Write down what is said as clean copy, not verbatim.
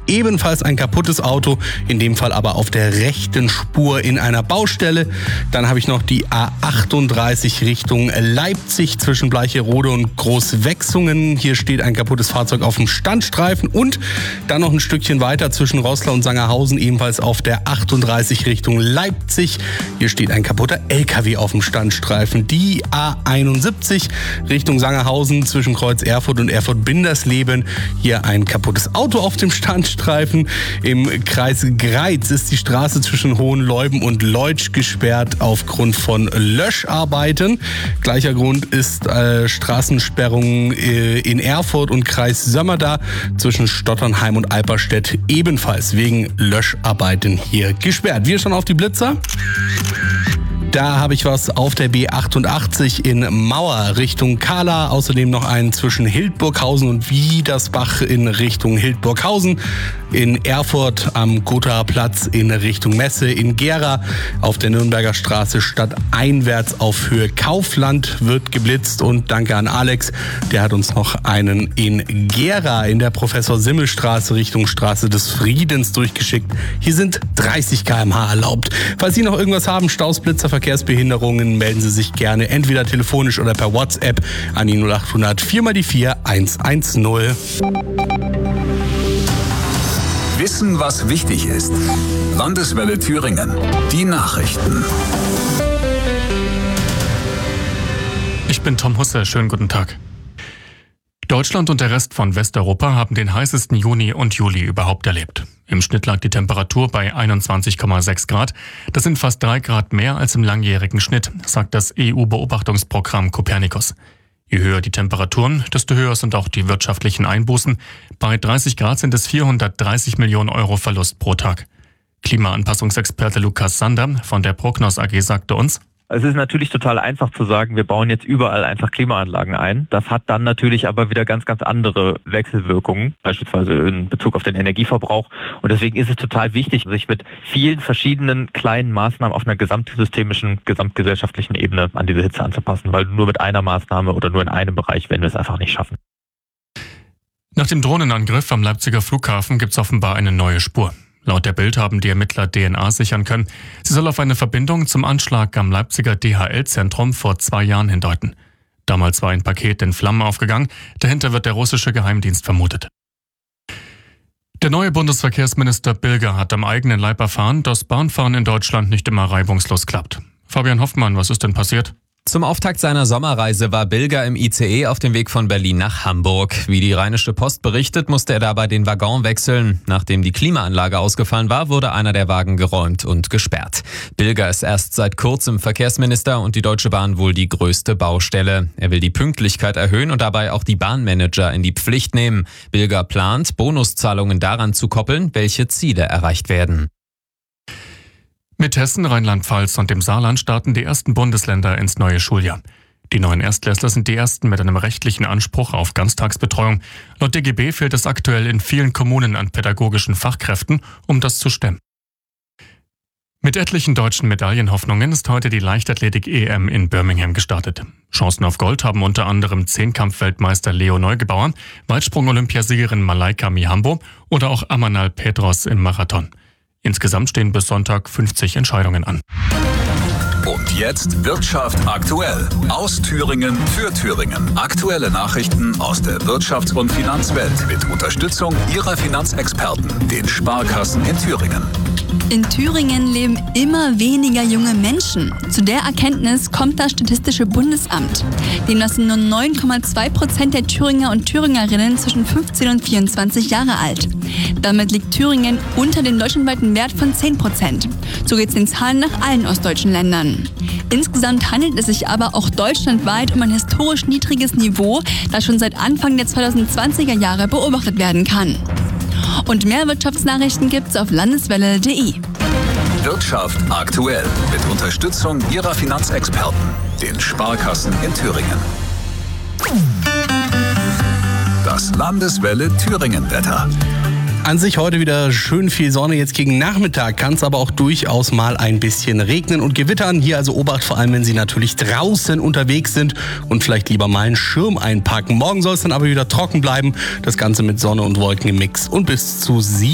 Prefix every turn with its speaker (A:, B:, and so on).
A: ebenfalls ein kaputtes Auto, in dem Fall aber auf der rechten Spur in einer Baustelle. Dann habe ich noch die A38 Richtung Leipzig zwischen Bleicherode und Großwechsungen. Hier steht ein kaputtes Fahrzeug auf dem Standstreifen und dann noch ein Stückchen weiter zwischen Roßla und Sangerhausen, ebenfalls auf der 38 Richtung Leipzig. Hier steht ein kaputter LKW auf dem Standstreifen. Die A71 Richtung Sangerhausen zwischen Kreuz Erfurt und Erfurt-Bindersleben. Hier ein kaputtes Auto auf dem Standstreifen. Im Kreis Greiz ist die Straße zwischen Hohenleuben und Leutsch gesperrt aufgrund von Löscharbeiten. Gleicher Grund ist Straßensperrung in Erfurt und Kreis Sömmerda zwischen Stotternheim und Alperstedt ebenfalls wegen Löscharbeiten hier gesperrt. Wir schauen auf die Blitzer. Da habe ich was auf der B88 in Mauer Richtung Kahla. Außerdem noch einen zwischen Hildburghausen und Wiedersbach in Richtung Hildburghausen. In Erfurt am Gothaer Platz in Richtung Messe. In Gera auf der Nürnberger Straße stadteinwärts auf Höhe Kaufland wird geblitzt. Und danke an Alex, der hat uns noch einen in Gera in der Professor-Simmel-Straße Richtung Straße des Friedens durchgeschickt. Hier sind 30 km/h erlaubt. Falls Sie noch irgendwas haben, Staus, Blitzer, Verkehrsbehinderungen, melden Sie sich gerne entweder telefonisch oder per WhatsApp an die 0800 4x4 110.
B: Wissen, was wichtig ist. Landeswelle Thüringen. Die Nachrichten.
C: Ich bin Tom Husse. Schönen guten Tag. Deutschland und der Rest von Westeuropa haben den heißesten Juni und Juli überhaupt erlebt. Im Schnitt lag die Temperatur bei 21,6 Grad. Das sind fast 3 Grad mehr als im langjährigen Schnitt, sagt das EU-Beobachtungsprogramm Copernicus. Je höher die Temperaturen, desto höher sind auch die wirtschaftlichen Einbußen. Bei 30 Grad sind es 430 Millionen Euro Verlust pro Tag. Klimaanpassungsexperte Lukas Sander von der Prognos AG sagte uns:
D: Es ist natürlich total einfach zu sagen, wir bauen jetzt überall einfach Klimaanlagen ein. Das hat dann natürlich aber wieder ganz, ganz andere Wechselwirkungen, beispielsweise in Bezug auf den Energieverbrauch. Und deswegen ist es total wichtig, sich mit vielen verschiedenen kleinen Maßnahmen auf einer gesamtsystemischen, gesamtgesellschaftlichen Ebene an diese Hitze anzupassen, weil nur mit einer Maßnahme oder nur in einem Bereich werden wir es einfach nicht schaffen.
C: Nach dem Drohnenangriff am Leipziger Flughafen gibt es offenbar eine neue Spur. Laut der Bild haben die Ermittler DNA sichern können. Sie soll auf eine Verbindung zum Anschlag am Leipziger DHL-Zentrum vor 2 Jahren hindeuten. Damals war ein Paket in Flammen aufgegangen. Dahinter wird der russische Geheimdienst vermutet. Der neue Bundesverkehrsminister Bilger hat am eigenen Leib erfahren, dass Bahnfahren in Deutschland nicht immer reibungslos klappt. Fabian Hoffmann, was ist denn passiert?
E: Zum Auftakt seiner Sommerreise war Bilger im ICE auf dem Weg von Berlin nach Hamburg. Wie die Rheinische Post berichtet, musste er dabei den Waggon wechseln. Nachdem die Klimaanlage ausgefallen war, wurde einer der Wagen geräumt und gesperrt. Bilger ist erst seit kurzem Verkehrsminister und die Deutsche Bahn wohl die größte Baustelle. Er will die Pünktlichkeit erhöhen und dabei auch die Bahnmanager in die Pflicht nehmen. Bilger plant, Bonuszahlungen daran zu koppeln, welche Ziele erreicht werden.
C: Mit Hessen, Rheinland-Pfalz und dem Saarland starten die ersten Bundesländer ins neue Schuljahr. Die neuen Erstklässler sind die ersten mit einem rechtlichen Anspruch auf Ganztagsbetreuung. Laut DGB fehlt es aktuell in vielen Kommunen an pädagogischen Fachkräften, um das zu stemmen. Mit etlichen deutschen Medaillenhoffnungen ist heute die Leichtathletik-EM in Birmingham gestartet. Chancen auf Gold haben unter anderem Zehnkampf-Weltmeister Leo Neugebauer, Weitsprung-Olympiasiegerin Malaika Mihambo oder auch Amanal Petros im Marathon. Insgesamt stehen bis Sonntag 50 Entscheidungen an.
B: Und jetzt Wirtschaft aktuell. Aus Thüringen für Thüringen. Aktuelle Nachrichten aus der Wirtschafts- und Finanzwelt mit Unterstützung Ihrer Finanzexperten, den Sparkassen in Thüringen.
F: In Thüringen leben immer weniger junge Menschen. Zu der Erkenntnis kommt das Statistische Bundesamt. Demnach sind nur 9,2% der Thüringer und Thüringerinnen zwischen 15 und 24 Jahre alt. Damit liegt Thüringen unter dem deutschlandweiten Wert von 10%. So geht es den Zahlen nach allen ostdeutschen Ländern. Insgesamt handelt es sich aber auch deutschlandweit um ein historisch niedriges Niveau, das schon seit Anfang der 2020er Jahre beobachtet werden kann. Und mehr Wirtschaftsnachrichten gibt's auf landeswelle.de.
B: Wirtschaft aktuell mit Unterstützung Ihrer Finanzexperten, den Sparkassen in Thüringen. Das Landeswelle Thüringen-Wetter.
A: An sich heute wieder schön viel Sonne. Jetzt gegen Nachmittag kann es aber auch durchaus mal ein bisschen regnen und gewittern. Hier also Obacht, vor allem wenn Sie natürlich draußen unterwegs sind und vielleicht lieber mal einen Schirm einpacken. Morgen soll es dann aber wieder trocken bleiben. Das Ganze mit Sonne und Wolken im Mix und bis zu 7